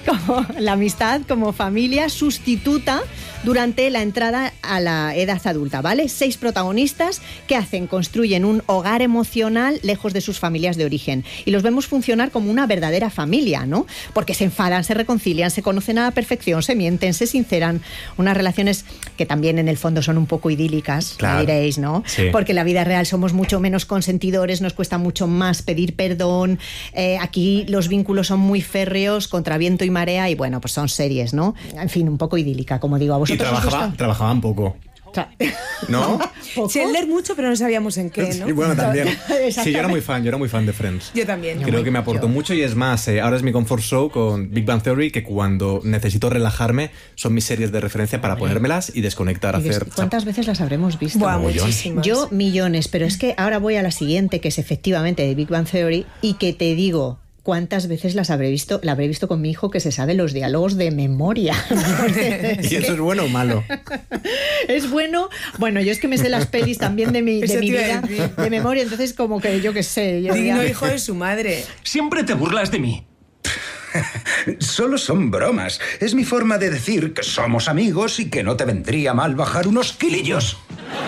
como la amistad como familia sustituta durante la entrada a la edad adulta, ¿vale? 6 protagonistas que construyen un hogar emocional lejos de sus familias de origen. Y los vemos funcionar como una verdadera familia, ¿no? Porque se enfadan, se reconcilian, se conocen a la perfección, se mienten, se sinceran. Unas relaciones que también en el fondo son un poco idílicas, claro, me diréis, ¿no? Sí. Porque en la vida real somos mucho menos consentidores, nos cuesta mucho más pedir perdón. Aquí los vínculos son muy férreos, contra viento y marea, y bueno, pues son series, ¿no? En fin, un poco idílica, como digo. ¿A vosotros y trabajaban poco. ¿No? Chandler mucho, pero no sabíamos en qué, ¿no? Y bueno, también. Sí, yo era muy fan de Friends. Yo también. Creo que me aportó mucho y es más, ahora es mi comfort show con Big Bang Theory, que cuando necesito relajarme son mis series de referencia para ponérmelas y desconectar. ¿Cuántas veces las habremos visto? Buah, muchísimas. Yo millones, pero es que ahora voy a la siguiente, que es efectivamente de Big Bang Theory, y que te digo... ¿Cuántas veces las habré visto? La habré visto con mi hijo, que se sabe los diálogos de memoria. ¿Y eso es bueno o malo? Es bueno. Bueno, yo es que me sé las pelis también de mi vida, de memoria, entonces como que yo qué sé. Digno hijo de su madre. Siempre te burlas de mí. Solo son bromas. Es mi forma de decir que somos amigos y que no te vendría mal bajar unos kilillos.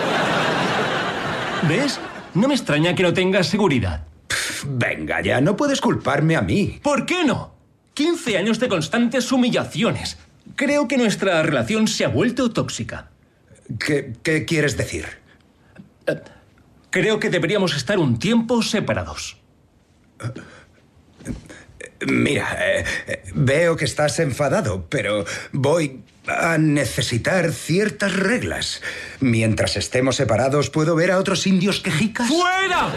¿Ves? No me extraña que no tengas seguridad. Venga ya, no puedes culparme a mí. ¿Por qué no? 15 años de constantes humillaciones. Creo que nuestra relación se ha vuelto tóxica. ¿Qué quieres decir? Creo que deberíamos estar un tiempo separados. Mira, veo que estás enfadado, pero voy a necesitar ciertas reglas. Mientras estemos separados, ¿puedo ver a otros indios quejicas? ¡Fuera!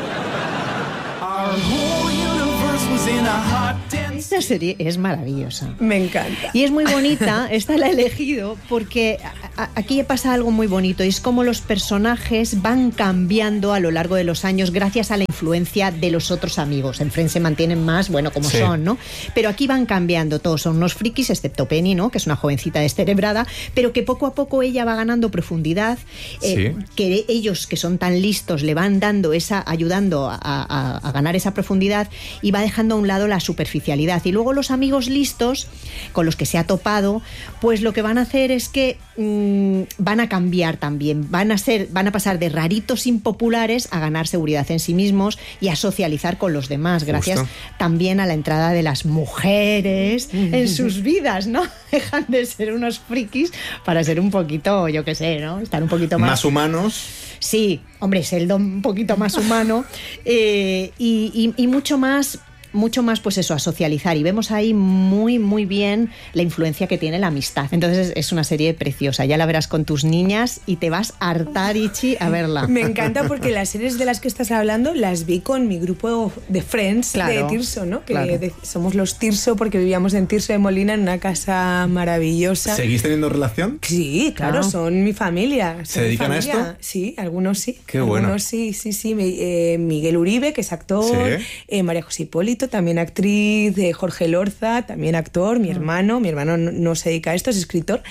Esta serie es maravillosa. Me encanta. Y es muy bonita, esta la he elegido porque aquí pasa algo muy bonito, y es como los personajes van cambiando a lo largo de los años gracias a la influencia de los otros amigos. En Friends se mantienen más, bueno, como son, ¿no? Pero aquí van cambiando, todos son unos frikis, excepto Penny, ¿no? Que es una jovencita descerebrada, pero que poco a poco ella va ganando profundidad, que ellos, que son tan listos, le van dando ayudando a ganar esa profundidad, y va dejando a un lado la superficialidad. Y luego los amigos listos con los que se ha topado, pues lo que van a hacer es que van a cambiar también, van a pasar de raritos impopulares a ganar seguridad en sí mismos y a socializar con los demás, gracias también a la entrada de las mujeres en sus vidas, ¿no? Dejan de ser unos frikis para ser un poquito, yo qué sé, ¿no? Estar un poquito más humanos. Sí, hombre, Sheldon un poquito más humano, y mucho más, pues eso, a socializar, y vemos ahí muy, muy bien la influencia que tiene la amistad. Entonces es una serie preciosa, ya la verás con tus niñas y te vas a hartar, Ichi, a verla. Me encanta porque las series de las que estás hablando las vi con mi grupo de Friends, de Tirso, ¿no? Que somos los Tirso porque vivíamos en Tirso de Molina, en una casa maravillosa. ¿Seguís teniendo relación? Sí, claro, son mi familia. ¿Se dedican a esto? Sí, algunos sí. Qué bueno. Algunos sí. Miguel Uribe, que es actor, María José Hipólito, también actriz, Jorge Lorza, también actor, mi hermano no se dedica a esto, es escritor.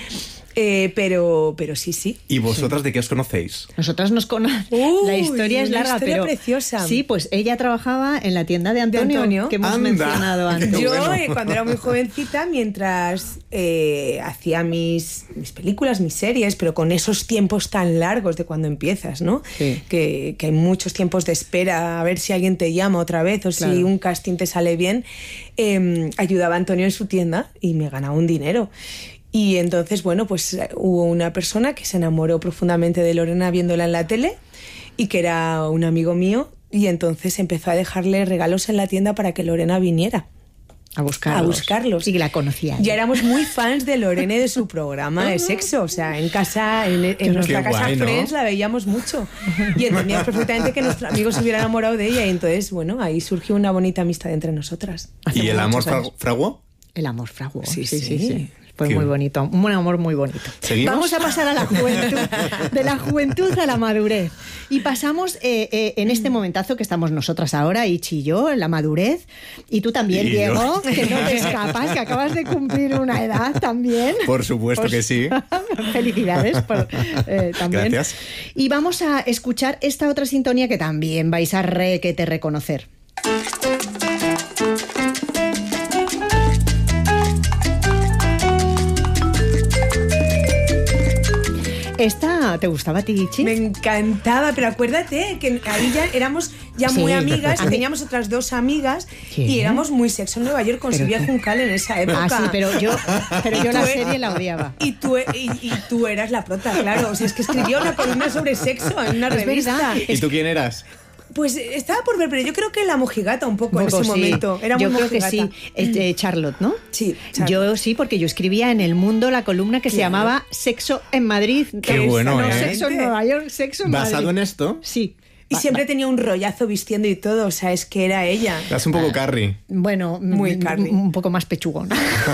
Pero sí. ¿Y vosotras de qué os conocéis? Nosotras nos conocemos. La historia es larga, pero preciosa. Sí, pues ella trabajaba en la tienda de Antonio. Que hemos mencionado antes. Yo, cuando era muy jovencita, mientras hacía mis películas, mis series, pero con esos tiempos tan largos de cuando empiezas, ¿no? Sí. Que hay muchos tiempos de espera, a ver si alguien te llama otra vez o si un casting te sale bien. Ayudaba a Antonio en su tienda y me ganaba un dinero. Y entonces, bueno, pues hubo una persona que se enamoró profundamente de Lorena viéndola en la tele, y que era un amigo mío, y entonces empezó a dejarle regalos en la tienda para que Lorena viniera a buscarlos. Y la conocía. Ya éramos muy fans de Lorena y de su programa de sexo. O sea, en casa, en nuestra casa Friends, ¿no? La veíamos mucho. Y entendíamos perfectamente que nuestro amigo se hubiera enamorado de ella. Y entonces, bueno, ahí surgió una bonita amistad entre nosotras. ¿Y el amor fraguó? El amor fraguó. Sí. Fue muy bonito, un buen amor muy bonito. ¿Seguimos? Vamos a pasar a la juventud, de la juventud a la madurez. Y pasamos en este momentazo que estamos nosotras ahora, Ichi y yo, en la madurez. Y tú también, Diego, que no te escapas, que acabas de cumplir una edad también. Por supuesto que sí. Felicidades también. Gracias. Y vamos a escuchar esta otra sintonía que también vais a reconocer. ¿Esta te gustaba a ti, Chi? Me encantaba, pero acuérdate que ahí ya éramos muy amigas, teníamos otras 2 amigas y éramos muy Sexo en Nueva York con Silvia Juncal en esa época. Sí, pero yo la serie la odiaba. Y tú eras la prota, claro. O sea, es que escribía una columna sobre sexo en una revista. Verdad. ¿Y tú quién eras? Pues estaba por ver, pero yo creo que la mojigata un poco en ese momento. Era muy mojigata. Yo creo que sí. Charlotte, ¿no? Sí. Charlotte. Yo sí, porque yo escribía en El Mundo la columna que se llamaba Sexo en Madrid. Qué bueno, no, Sexo en Nueva York, Sexo en Madrid. ¿Basado en esto? Sí. Y siempre tenía un rollazo vistiendo y todo, o sea, es que era ella. Es un poco Carrie. Bueno, muy Carrie. Un poco más pechugón.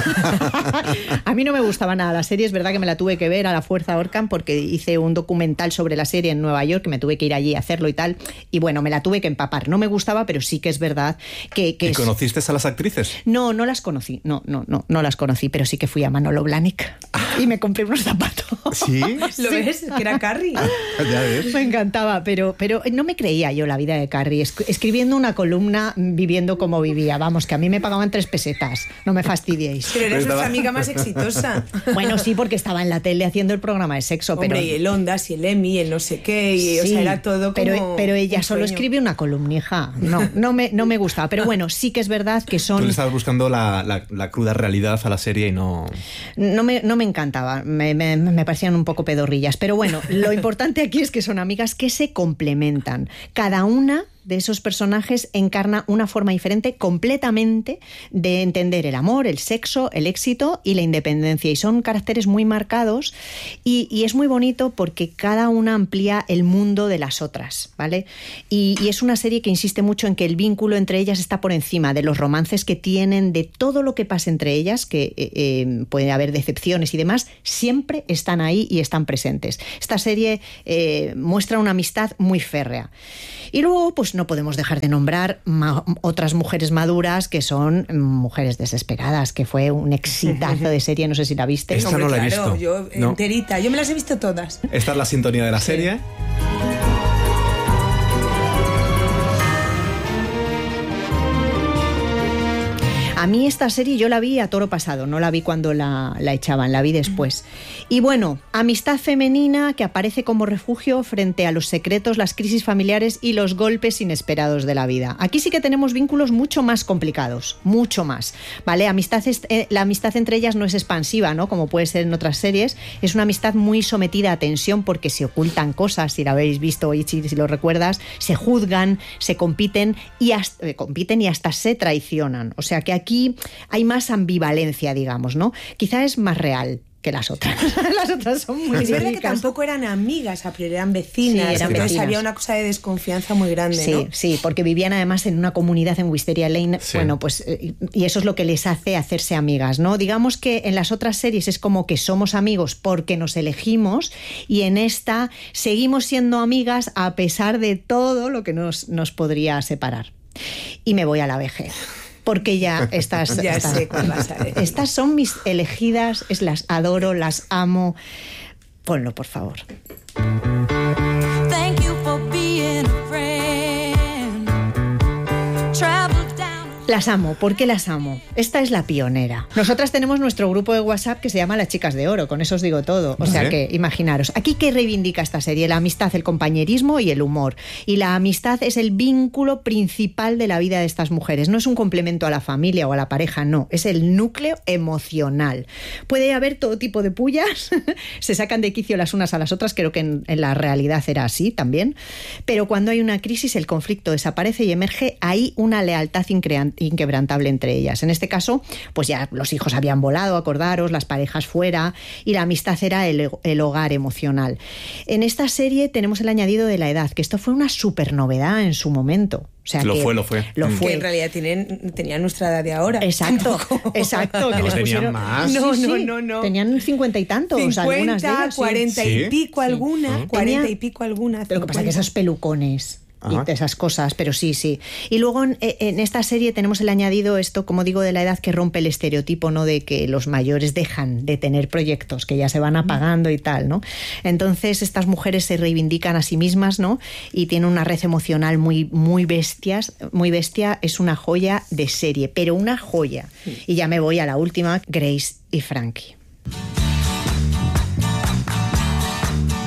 A mí no me gustaba nada la serie, es verdad que me la tuve que ver a la fuerza Orcan porque hice un documental sobre la serie en Nueva York, que me tuve que ir allí a hacerlo y tal, y bueno, me la tuve que empapar. No me gustaba, pero sí que es verdad que ¿Y conociste a las actrices? No las conocí, no las conocí, pero sí que fui a Manolo Blahnik y me compré unos zapatos. ¿Sí? ¿Lo ves? Que era Carrie. Ya ves. Me encantaba, pero no me creía yo la vida de Carrie, escribiendo una columna, viviendo como vivía. Vamos, que a mí me pagaban 3 pesetas, no me fastidiéis. Pero eres nuestra amiga más exitosa. Bueno, sí, porque estaba en la tele haciendo el programa de sexo. Hombre, pero... y el Ondas y el Emmy, el no sé qué, y, sí, o sea, era todo como... Pero ella solo escribe una columnija. No me gustaba. Pero bueno, sí que es verdad que son... Tú le estabas buscando la cruda realidad a la serie y no... No me encantaba, me parecían un poco pedorrillas. Pero bueno, lo importante aquí es que son amigas que se complementan. Cada una de esos personajes encarna una forma diferente completamente de entender el amor, el sexo, el éxito y la independencia. Y son caracteres muy marcados y es muy bonito porque cada una amplía el mundo de las otras, ¿vale? Y es una serie que insiste mucho en que el vínculo entre ellas está por encima de los romances que tienen, de todo lo que pasa entre ellas, que puede haber decepciones y demás, siempre están ahí y están presentes. Esta serie muestra una amistad muy férrea. Y luego, pues no podemos dejar de nombrar otras mujeres maduras que son Mujeres Desesperadas, que fue un exitazo de serie, no sé si la viste. Esta no la he visto. Yo enterita, yo me las he visto todas. Esta es la sintonía de la serie. A mí esta serie yo la vi a toro pasado, no la vi cuando la echaban, la vi después. Y bueno, amistad femenina que aparece como refugio frente a los secretos, las crisis familiares y los golpes inesperados de la vida. Aquí sí que tenemos vínculos mucho más complicados, mucho más, ¿vale? La amistad entre ellas no es expansiva, ¿no? Como puede ser en otras series, es una amistad muy sometida a tensión porque se ocultan cosas, si la habéis visto y si lo recuerdas, se juzgan, se compiten y hasta se traicionan. O sea que aquí hay más ambivalencia, digamos, ¿no? Quizá es más real que las otras. Las otras son muy Es verdad que idílicas. tampoco eran amigas, eran vecinas. Sí, eran entonces vecinas. había una cosa de desconfianza muy grande, Sí, ¿no? sí, porque vivían además en una comunidad en Wisteria Lane, Sí. bueno, pues, y eso es lo que les hace hacerse amigas, ¿no? Digamos que en las otras series es como que somos amigos porque nos elegimos y en esta seguimos siendo amigas a pesar de todo lo que nos podría separar. Y me voy a la vejez. Porque ya estas sé cuál vas a decir. Estas son mis elegidas, las adoro, las amo. Ponlo, por favor. Thank you for being a friend. Travel down. Las amo. ¿Por qué las amo? Esta es la pionera. Nosotras tenemos nuestro grupo de WhatsApp que se llama Las Chicas de Oro, con eso os digo todo. O sea ¿Sí? que imaginaros. Aquí, ¿qué reivindica esta serie? La amistad, el compañerismo y el humor. Y la amistad es el vínculo principal de la vida de estas mujeres. No es un complemento a la familia o a la pareja, no. Es el núcleo emocional. Puede haber todo tipo de pullas, se sacan de quicio las unas a las otras, creo que en la realidad era así también. Pero cuando hay una crisis, el conflicto desaparece y emerge ahí una lealtad inquebrantable entre ellas. En este caso, pues ya los hijos habían volado, acordaros, las parejas fuera, y la amistad era el hogar emocional. En esta serie tenemos el añadido de la edad, que esto fue una súper novedad en su momento. O sea, Lo que fue. Que en realidad tenían nuestra edad de ahora. Exacto, exacto. Que No, les tenían pusieron... más. No. Tenían 50 y tantos, 50, algunas de ellas. 40 Sí. y pico alguna, Sí. 40 Tenía- y pico alguna. Pero lo que pasa es que 50. esos pelucones Ajá. y de esas cosas, pero sí. Y luego en esta serie tenemos el añadido esto, como digo, de la edad que rompe el estereotipo, ¿no? De que los mayores dejan de tener proyectos, que ya se van apagando y tal, ¿no? Entonces estas mujeres se reivindican a sí mismas, ¿no? Y tienen una red emocional muy bestia. Es una joya de serie, pero una joya. Y ya me voy a la última, Grace y Frankie.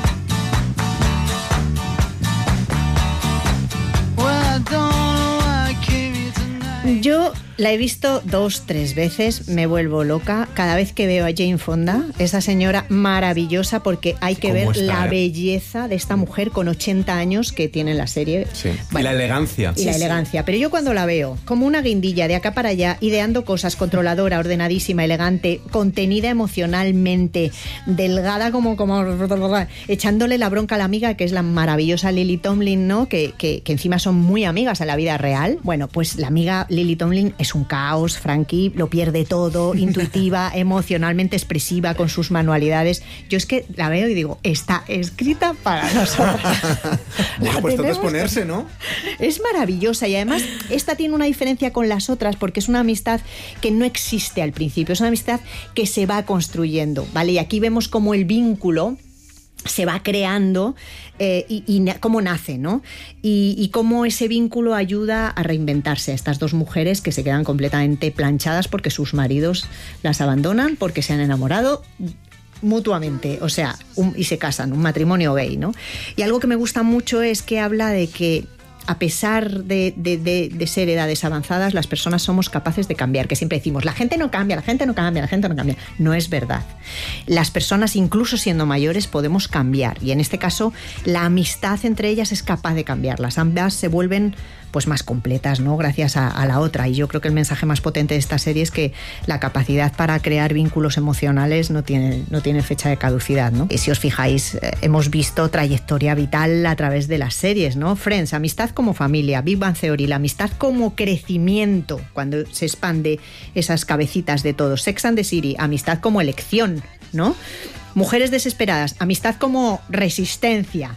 La he visto 2-3 veces, me vuelvo loca. Cada vez que veo a Jane Fonda, esa señora maravillosa, porque hay que ver la belleza de esta mujer con 80 años que tiene en la serie. Sí. Bueno, y la elegancia. Y la elegancia. Pero yo cuando la veo, como una guindilla de acá para allá, ideando cosas, controladora, ordenadísima, elegante, contenida emocionalmente, delgada como echándole la bronca a la amiga, que es la maravillosa Lily Tomlin, ¿no? Que encima son muy amigas en la vida real. Bueno, pues la amiga Lily Tomlin es un caos, Frankie lo pierde todo, intuitiva, emocionalmente expresiva con sus manualidades. Yo es que la veo y digo, está escrita para nosotras. Bueno, pues todo es ponerse, ¿no? Es maravillosa y además esta tiene una diferencia con las otras porque es una amistad que no existe al principio, es una amistad que se va construyendo, ¿vale? Y aquí vemos cómo el vínculo se va creando y cómo nace, ¿no? Y cómo ese vínculo ayuda a reinventarse a estas dos mujeres que se quedan completamente planchadas porque sus maridos las abandonan, porque se han enamorado mutuamente, o sea, y se casan, un matrimonio gay, ¿no? Y algo que me gusta mucho es que habla de que a pesar de ser edades avanzadas, las personas somos capaces de cambiar, que siempre decimos, la gente no cambia, la gente no cambia, la gente no cambia. No es verdad. Las personas, incluso siendo mayores, podemos cambiar, y en este caso, la amistad entre ellas es capaz de cambiarlas. Ambas se vuelven pues más completas, ¿no? Gracias a la otra. Y yo creo que el mensaje más potente de esta serie es que la capacidad para crear vínculos emocionales no tiene fecha de caducidad, ¿no? Y si os fijáis, hemos visto trayectoria vital a través de las series, ¿no? Friends, amistad como familia, Big Bang Theory, la amistad como crecimiento, cuando se expande esas cabecitas de todos. Sex and the City, amistad como elección, ¿no? Mujeres desesperadas, amistad como resistencia.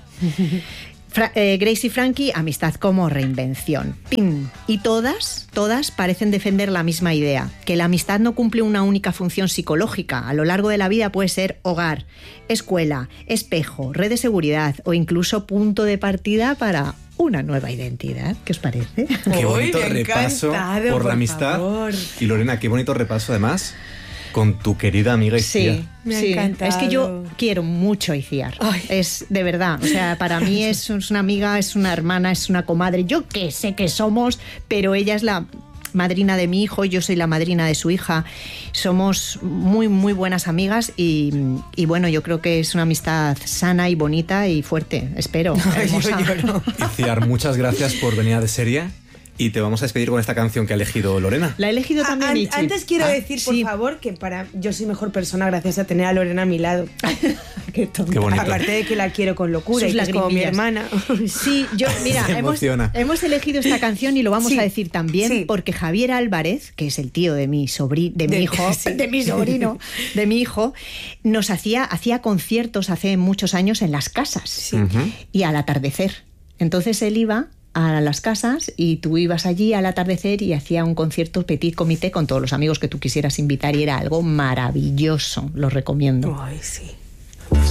Grace y Frankie, amistad como reinvención. ¡Pin! Y todas parecen defender la misma idea, que la amistad no cumple una única función psicológica. A lo largo de la vida puede ser hogar, escuela, espejo, red de seguridad o incluso punto de partida para una nueva identidad. ¿Qué os parece? Qué bonito repaso por la amistad. Favor. Y Lorena, qué bonito repaso además con tu querida amiga Iciar. Sí, Me ha sí. encantado. Es que yo quiero mucho a Iciar. Ay. Es de verdad. O sea, para mí es una amiga, es una hermana, es una comadre. Yo qué sé que somos, pero ella es la madrina de mi hijo, yo soy la madrina de su hija. Somos muy, muy buenas amigas y bueno, yo creo que es una amistad sana y bonita y fuerte. Espero. Hermosa. Iciar, muchas gracias por venir a De Serie. Y te vamos a despedir con esta canción que ha elegido Lorena. La he elegido también Ichi. Antes quiero decir, por favor, que yo soy mejor persona gracias a tener a Lorena a mi lado. Qué tonta. Qué bonito. Aparte de que la quiero con locura Sus y que es como mi lagrimillas. hermana. Sí, mira, Se emociona. hemos elegido esta canción y lo vamos Sí, a decir también sí. porque Javier Álvarez, que es el tío de mi sobrino, de mi hijo, sí. de mi sobrino, de mi hijo, nos hacía conciertos hace muchos años en las casas y al atardecer. Entonces él iba a las casas y tú ibas allí al atardecer y hacía un concierto petit comité con todos los amigos que tú quisieras invitar y era algo maravilloso, lo recomiendo. Ay, sí.